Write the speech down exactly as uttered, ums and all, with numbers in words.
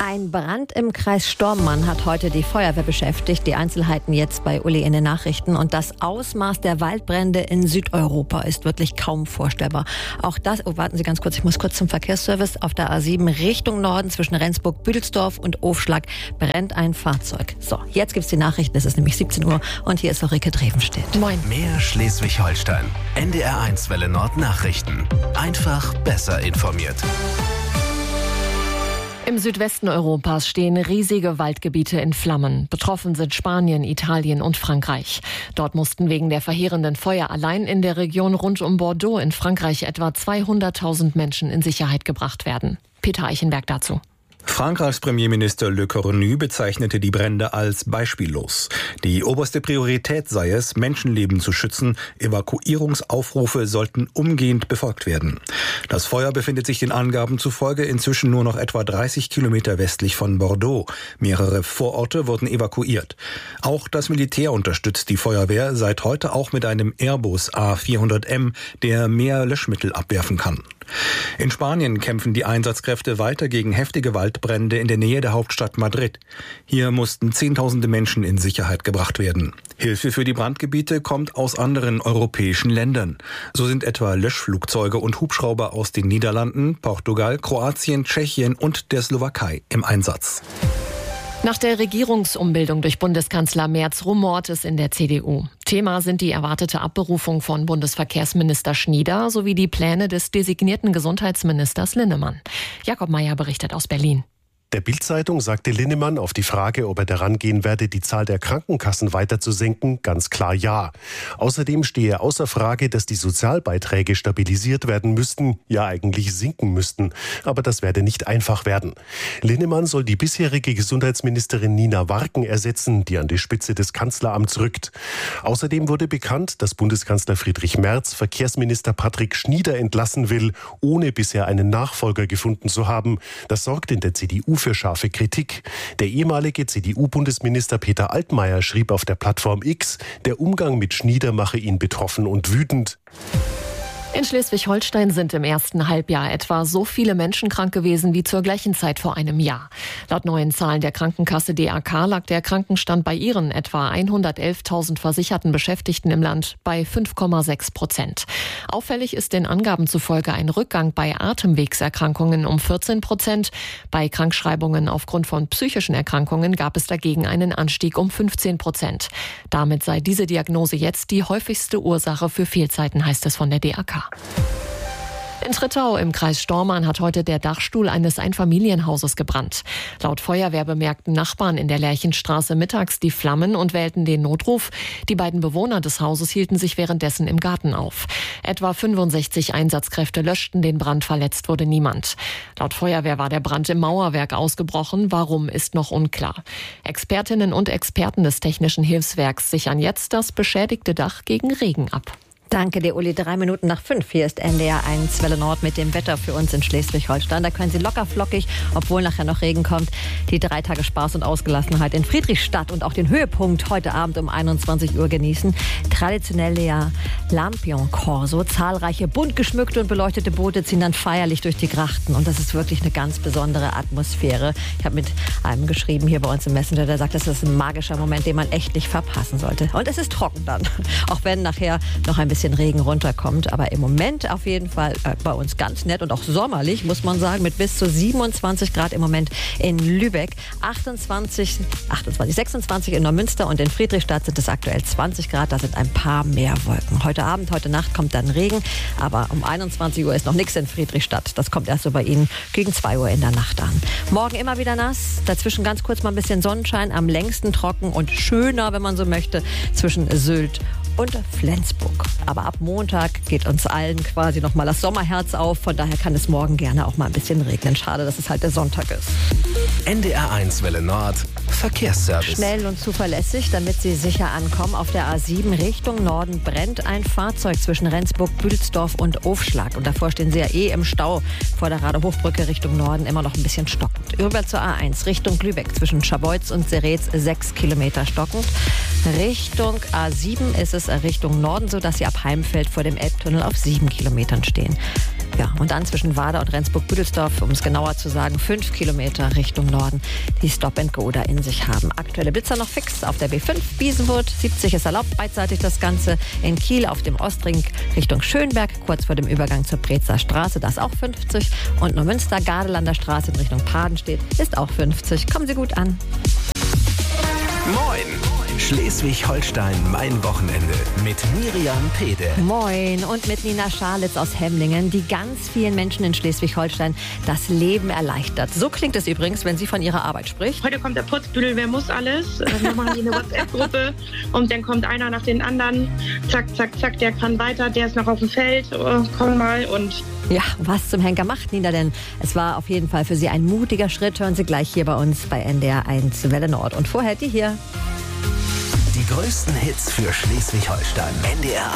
Ein Brand im Kreis Stormarn hat heute die Feuerwehr beschäftigt. Die Einzelheiten jetzt bei Uli in den Nachrichten. Und das Ausmaß der Waldbrände in Südeuropa ist wirklich kaum vorstellbar. Auch das, oh, warten Sie ganz kurz, ich muss kurz zum Verkehrsservice. Auf der A sieben Richtung Norden zwischen Rendsburg-Büdelsdorf und Ofschlag brennt ein Fahrzeug. So, jetzt gibt's die Nachrichten. Es ist nämlich siebzehn Uhr und hier ist Ulrike Drevenstedt. Moin. Mehr Schleswig-Holstein. N D R eins Welle Nord Nachrichten. Einfach besser informiert. Im Südwesten Europas stehen riesige Waldgebiete in Flammen. Betroffen sind Spanien, Italien und Frankreich. Dort mussten wegen der verheerenden Feuer allein in der Region rund um Bordeaux in Frankreich etwa zweihunderttausend Menschen in Sicherheit gebracht werden. Peter Eichenberg dazu. Frankreichs Premierminister Le Cornu bezeichnete die Brände als beispiellos. Die oberste Priorität sei es, Menschenleben zu schützen. Evakuierungsaufrufe sollten umgehend befolgt werden. Das Feuer befindet sich den Angaben zufolge inzwischen nur noch etwa dreißig Kilometer westlich von Bordeaux. Mehrere Vororte wurden evakuiert. Auch das Militär unterstützt die Feuerwehr, seit heute auch mit einem Airbus A vierhundert M, der mehr Löschmittel abwerfen kann. In Spanien kämpfen die Einsatzkräfte weiter gegen heftige Waldbrände in der Nähe der Hauptstadt Madrid. Hier mussten Zehntausende Menschen in Sicherheit gebracht werden. Hilfe für die Brandgebiete kommt aus anderen europäischen Ländern. So sind etwa Löschflugzeuge und Hubschrauber aus den Niederlanden, Portugal, Kroatien, Tschechien und der Slowakei im Einsatz. Nach der Regierungsumbildung durch Bundeskanzler Merz rumort es in der C D U. Thema sind die erwartete Abberufung von Bundesverkehrsminister Schnieder sowie die Pläne des designierten Gesundheitsministers Linnemann. Jakob Mayer berichtet aus Berlin. Der Bild-Zeitung sagte Linnemann auf die Frage, ob er daran gehen werde, die Zahl der Krankenkassen weiter zu senken, ganz klar ja. Außerdem stehe außer Frage, dass die Sozialbeiträge stabilisiert werden müssten, ja eigentlich sinken müssten. Aber das werde nicht einfach werden. Linnemann soll die bisherige Gesundheitsministerin Nina Warken ersetzen, die an die Spitze des Kanzleramts rückt. Außerdem wurde bekannt, dass Bundeskanzler Friedrich Merz Verkehrsminister Patrick Schnieder entlassen will, ohne bisher einen Nachfolger gefunden zu haben. Das sorgt in der C D U für scharfe Kritik. Der ehemalige C D U-Bundesminister Peter Altmaier schrieb auf der Plattform X, der Umgang mit Schnieder mache ihn betroffen und wütend. In Schleswig-Holstein sind im ersten Halbjahr etwa so viele Menschen krank gewesen wie zur gleichen Zeit vor einem Jahr. Laut neuen Zahlen der Krankenkasse D A K lag der Krankenstand bei ihren etwa hundertelftausend versicherten Beschäftigten im Land bei fünf Komma sechs Prozent. Auffällig ist den Angaben zufolge ein Rückgang bei Atemwegserkrankungen um vierzehn Prozent. Bei Krankschreibungen aufgrund von psychischen Erkrankungen gab es dagegen einen Anstieg um fünfzehn Prozent. Damit sei diese Diagnose jetzt die häufigste Ursache für Fehlzeiten, heißt es von der D A K. In Trittau im Kreis Stormarn hat heute der Dachstuhl eines Einfamilienhauses gebrannt. Laut Feuerwehr bemerkten Nachbarn in der Lerchenstraße mittags die Flammen und wählten den Notruf. Die beiden Bewohner des Hauses hielten sich währenddessen im Garten auf. Etwa fünfundsechzig Einsatzkräfte löschten den Brand, verletzt wurde niemand. Laut Feuerwehr war der Brand im Mauerwerk ausgebrochen. Warum, ist noch unklar. Expertinnen und Experten des Technischen Hilfswerks sichern jetzt das beschädigte Dach gegen Regen ab. Danke dir, Uli. Drei Minuten nach fünf. Hier ist N D R eins Welle Nord mit dem Wetter für uns in Schleswig-Holstein. Da können Sie locker flockig, obwohl nachher noch Regen kommt, die drei Tage Spaß und Ausgelassenheit in Friedrichstadt und auch den Höhepunkt heute Abend um einundzwanzig Uhr genießen. Traditionell der Lampion Corso. Zahlreiche bunt geschmückte und beleuchtete Boote ziehen dann feierlich durch die Grachten. Und das ist wirklich eine ganz besondere Atmosphäre. Ich habe mit einem geschrieben hier bei uns im Messenger, der sagt, das ist ein magischer Moment, den man echt nicht verpassen sollte. Und es ist trocken dann. Auch wenn nachher noch ein bisschen Regen runterkommt, aber im Moment auf jeden Fall äh, bei uns ganz nett und auch sommerlich, muss man sagen, mit bis zu siebenundzwanzig Grad im Moment in Lübeck, achtundzwanzig, achtundzwanzig, sechsundzwanzig in Neumünster und in Friedrichstadt sind es aktuell zwanzig Grad, da sind ein paar mehr Wolken. Heute Abend, heute Nacht kommt dann Regen, aber um einundzwanzig Uhr ist noch nichts in Friedrichstadt, das kommt erst so bei Ihnen gegen zwei Uhr in der Nacht an. Morgen immer wieder nass, dazwischen ganz kurz mal ein bisschen Sonnenschein, am längsten trocken und schöner, wenn man so möchte, zwischen Sylt und Flensburg. Aber ab Montag geht uns allen quasi nochmal das Sommerherz auf. Von daher kann es morgen gerne auch mal ein bisschen regnen. Schade, dass es halt der Sonntag ist. N D R eins Welle Nord Verkehrsservice. Schnell und zuverlässig, damit Sie sicher ankommen. Auf der A sieben Richtung Norden brennt ein Fahrzeug zwischen Rendsburg, Büdelsdorf und Ofschlag. Und davor stehen Sie ja eh im Stau vor der Rade-Hochbrücke Richtung Norden, immer noch ein bisschen stockend. Rüber zur A eins Richtung Lübeck zwischen Scharbeutz und Seretz sechs Kilometer stockend. Richtung A sieben ist es Richtung Norden, so dass Sie ab Heimfeld vor dem Elbtunnel auf sieben Kilometern stehen. Ja, und dann zwischen Wader und Rendsburg-Büdelsdorf, um es genauer zu sagen, fünf Kilometer Richtung Norden, die Stop-and-Go da in sich haben. Aktuelle Blitzer noch fix auf der B fünf Biesenwood, siebzig ist erlaubt, beidseitig das Ganze. In Kiel auf dem Ostring Richtung Schönberg, kurz vor dem Übergang zur Brezer Straße, das auch fünfzig. Und Neumünster-Gadelander Straße in Richtung Padenstedt ist auch fünfzig. Kommen Sie gut an. Moin! Schleswig-Holstein, mein Wochenende mit Miriam Pede. Moin, und mit Nina Scharlitz aus Hemlingen, die ganz vielen Menschen in Schleswig-Holstein das Leben erleichtert. So klingt es übrigens, wenn sie von ihrer Arbeit spricht. Heute kommt der Putzbüdel, wer muss alles? Wir machen hier eine WhatsApp-Gruppe und dann kommt einer nach den anderen. Zack, zack, zack, der kann weiter, der ist noch auf dem Feld. Oh, komm mal und... Ja, was zum Henker macht Nina denn? Es war auf jeden Fall für sie ein mutiger Schritt. Hören Sie gleich hier bei uns bei N D R eins Welle Nord. Und vorher die hier. Die größten Hits für Schleswig-Holstein. N D R